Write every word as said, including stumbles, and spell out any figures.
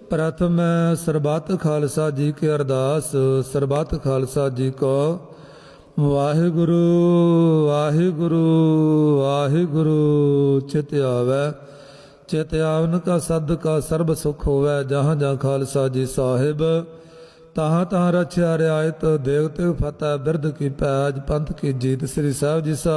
ਪ੍ਰਥਮ ਸਰਬੱਤ ਖਾਲਸਾ ਜੀ ਕੀ ਅਰਦਾਸ। ਸਰਬੱਤ ਖਾਲਸਾ ਜੀ ਕੋ ਵਾਹਿਗੁਰੂ ਵਾਹਿਗੁਰੂ ਵਾਹਿਗੁਰੂ। ਚਿਤ ਆਵੈ ਚਿਤ ਆਵਨ ਕਾ ਸਦਕਾ ਸਰਬ ਸੁਖ ਹੋਵੈ। ਜਹਾਂ ਜਹਾਂ ਖਾਲਸਾ ਜੀ ਸਾਹਿਬ ਤਹਾਂ ਤਹਾਂ ਰਛਿਆ ਰਿਆਇਤ। ਦੇਵ ਤੇ ਫਤਿਹ ਬਿਰਧ ਕੀ ਪੈਜ ਪੰਥ ਕੀ ਜੀਤ। ਸ੍ਰੀ ਸਾਹਿਬ ਜੀ ਸਾਹਿਬ